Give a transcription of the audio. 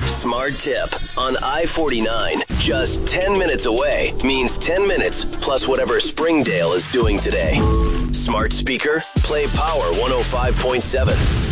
Smart tip on I-49. Just 10 minutes away means 10 minutes plus whatever Springdale is doing today. Smart speaker, play Power 105.7.